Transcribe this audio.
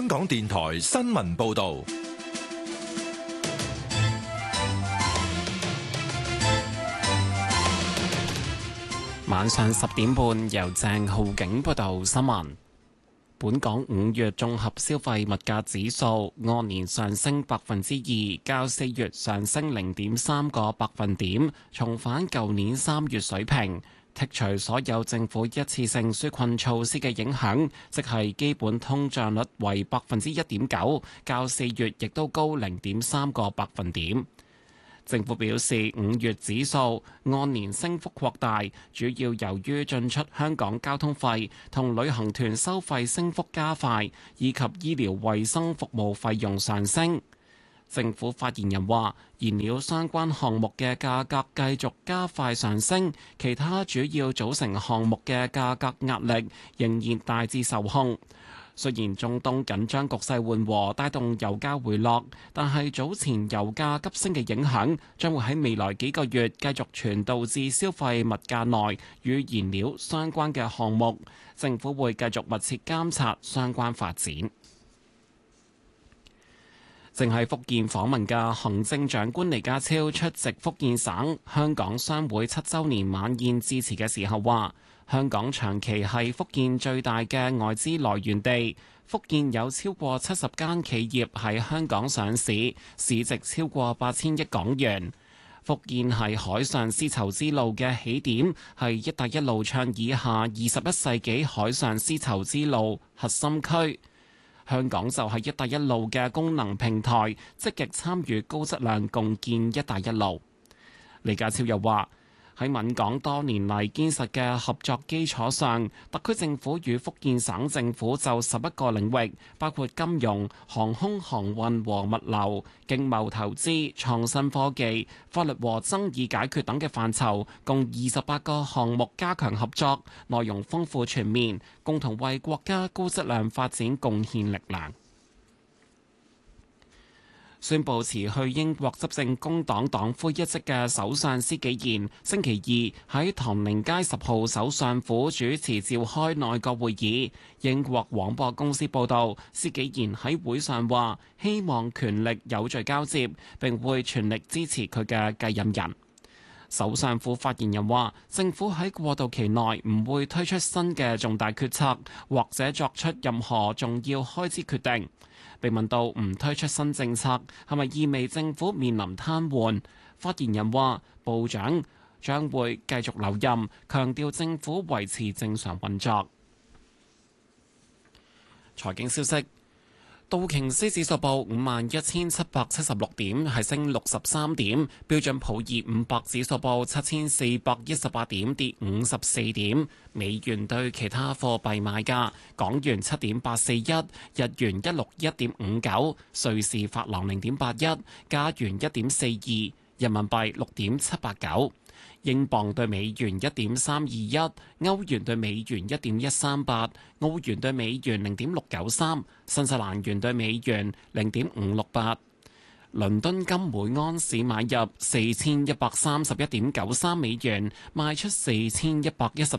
香港電台新聞報道。 晚上10點半，由鄭浩景報道新聞。本港5月綜合消費物價指數按年上升2%，較4月上升0.3個百分點，重返舊年3月水平。剔除所有政府一次性紓困措施嘅影響，即係基本通脹率為1.9%，較4月亦都高0.3個百分點。政府表示，5月指數按年升幅擴大，主要由於進出香港交通費同旅行團收費升幅加快，以及醫療衛生服務費用上升。政府發言人話，燃料相關項目嘅價格繼續加快上升，其他主要組成項目嘅價格壓力仍然大致受控。雖然中東緊張局勢緩和，帶動油價回落，但係早前油價急升嘅影響將會喺未來幾個月繼續傳導至消費物價內與燃料相關嘅項目。政府會繼續密切監察相關發展。正喺福建訪問嘅行政長官李家超出席福建省香港商會7週年晚宴致辭嘅時候話，香港長期係福建最大嘅外資來源地，福建有超過70間企業喺香港上市，市值超過8000億港元。福建係海上絲綢之路嘅起點，係一帶一路倡議下21世紀海上絲綢之路核心區。香港就係一帶一路嘅功能平台，積極參與高質量共建一帶一路。李家超又話，喺閩港多年嚟堅實嘅合作基礎上，特區政府與福建省政府就11個領域，包括金融、航空航運和物流、經貿投資、創新科技、法律和爭議解決等嘅範疇，共28個項目加強合作，內容豐富全面，共同為國家高質量發展貢獻力量。宣布辭去英國執政工黨黨魁一職嘅首相施紀賢，星期二喺唐寧街10號首相府主持召開內閣會議。英國廣播公司報導，施紀賢喺會上話，希望權力有序交接，並會全力支持佢嘅繼任人。首相府發言人話，政府喺過渡期內唔會推出新嘅重大決策，或者作出任何重要開支決定。被問到唔推出新政策係咪意味政府面臨癱瘓，發言人話部長將會繼續留任，強調政府維持正常運作。財經消息，道瓊斯指數報51,776點，係升63點；標準普爾500指數報7,418點，跌54點。美元對其他貨幣買價：港元7.841，日元161.59，瑞士法郎0.81，加元1.42，人民幣6.789。英鎊對美元1.321，歐元對美元1.138，澳元對美元0.693，新西蘭元對美元0.568。倫敦金每安士買入4131.93美元，賣出4110